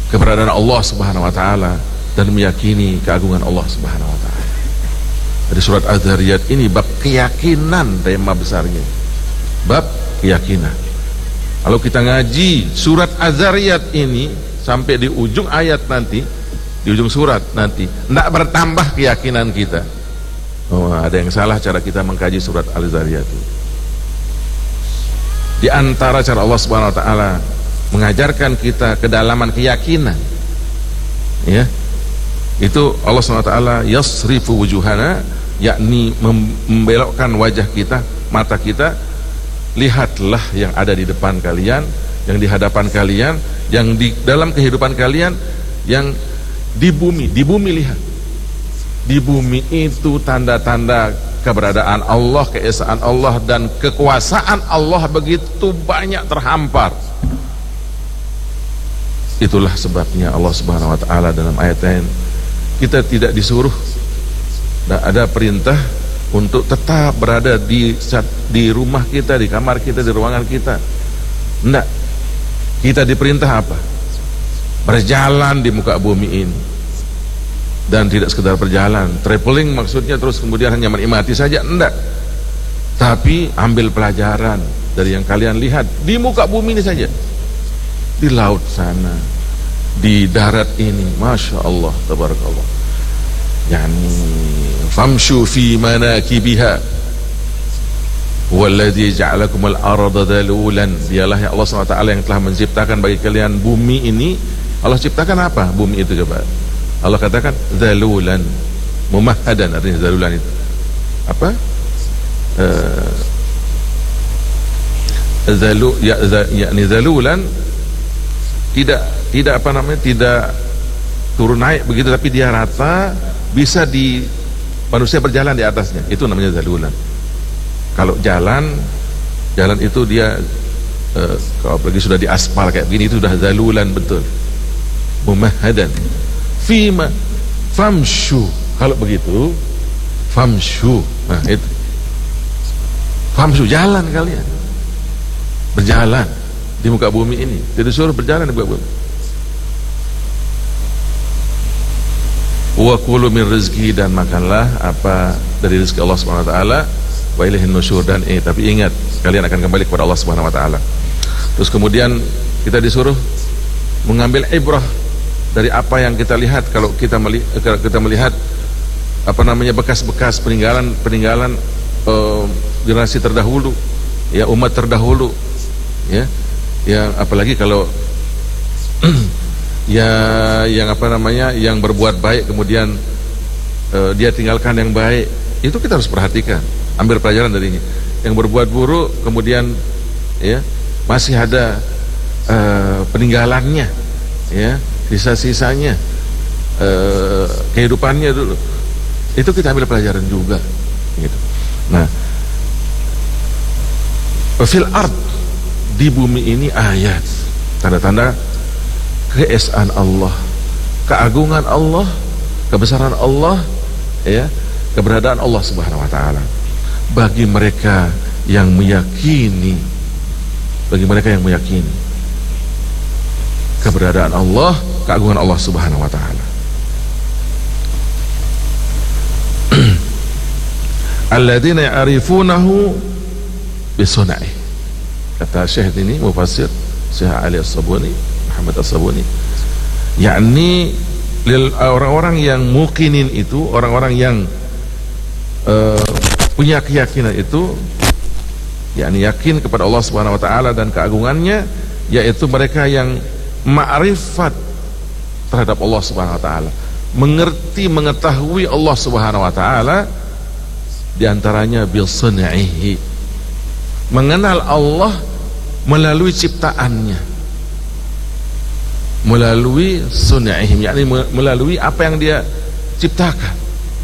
keberadaan Allah Subhanahu wa taala dan meyakini keagungan Allah Subhanahu wa taala. Dari surat Az-Zariyat ini bab keyakinan, tema besarnya. Bab keyakinan. Kalau kita ngaji surat Az-Zariyat ini sampai di ujung ayat nanti, di ujung surat nanti, tidak bertambah keyakinan kita. Oh, ada yang salah cara kita mengkaji surat Az-Zariyat. Di antara cara Allah Subhanahu wa taala mengajarkan kita kedalaman keyakinan, ya, itu Allah Subhanahu wa taala yasrifu wujuhana, yakni membelokkan wajah kita, mata kita, lihatlah yang ada di depan kalian, yang di hadapan kalian, yang di dalam kehidupan kalian, yang di bumi lihat. Di bumi itu tanda-tanda keberadaan Allah, keesaan Allah dan kekuasaan Allah begitu banyak terhampar. Itulah sebabnya Allah Subhanahu wa taala dalam ayat lain kita tidak disuruh, tidak ada perintah untuk tetap berada di rumah kita, di kamar kita, di ruangan kita. Tidak. Kita diperintah apa? Berjalan di muka bumi ini. Dan tidak sekedar berjalan, traveling maksudnya terus kemudian hanya menikmati saja, enggak. Tapi ambil pelajaran dari yang kalian lihat di muka bumi ini saja, di laut sana, di darat ini, masya Allah, tabarakallah. Yani famshu fi manakibiha walladzi ja'alakum al-arda dalulan. Dialah ya Allah SWT yang telah menciptakan bagi kalian bumi ini. Allah ciptakan apa bumi itu coba? Allah katakan zalulan, mumahhadan, artinya zalulan itu apa? Yakni zalulan, tidak apa namanya, tidak turun naik begitu, tapi dia rata, bisa di manusia berjalan di atasnya, itu namanya zalulan. Kalau jalan itu dia kalau apalagi sudah diaspal kayak begini, itu sudah zalulan betul. Mumahhadan fima famshu, kalau begitu famshu, nah itu famshu, jalan kalian, berjalan di muka bumi ini, tidak disuruh berjalan di muka bumi. Wa kulu min rizki, dan makanlah apa dari rezeki Allah Subhanahu wa taala, wa ilaihin nusyur, dan tapi ingat kalian akan kembali kepada Allah Subhanahu wa taala. Terus kemudian kita disuruh mengambil ibrah dari apa yang kita lihat. Kalau kita melihat apa namanya, bekas-bekas peninggalan generasi terdahulu, ya, umat terdahulu, ya, yang apalagi kalau ya, yang apa namanya, yang berbuat baik kemudian dia tinggalkan yang baik, itu kita harus perhatikan, ambil pelajaran darinya. Yang berbuat buruk kemudian, ya, masih ada peninggalannya, ya, sisa-sisanya kehidupannya dulu, itu kita ambil pelajaran juga, gitu. Nah, fil ard, di bumi ini ayat, tanda-tanda keesaan Allah, keagungan Allah, kebesaran Allah, ya, keberadaan Allah Subhanahu wa taala bagi mereka yang meyakini, keberadaan Allah, keagungan Allah Subhanahu wa taala. Alladzina ya'rifunahu bisunai. Kata Syekh ini, mufassir Syekh Ali As-Sabuni, Muhammad As-Sabuni, yakni orang-orang yang mukinin itu, orang-orang yang punya keyakinan itu, yakni yakin kepada Allah Subhanahu wa taala dan keagungannya, yaitu mereka yang ma'rifat terhadap Allah Subhanahu wa taala, mengerti, mengetahui Allah Subhanahu wa taala, diantaranya bil sun'ihi, mengenal Allah melalui ciptaannya, melalui sun'ihi, yakni melalui apa yang dia ciptakan.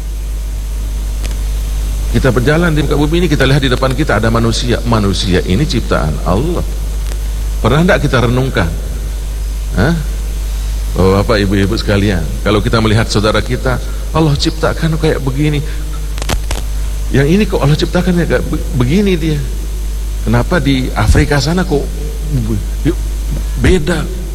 Kita berjalan di muka bumi ini, kita lihat di depan kita ada manusia. Manusia ini ciptaan Allah. Pernah tidak kita renungkan? Bapak, ibu-ibu sekalian, kalau kita melihat saudara kita, Allah ciptakan kayak begini, yang ini kok Allah ciptakan ya kayak begini dia. Kenapa di Afrika sana kok beda?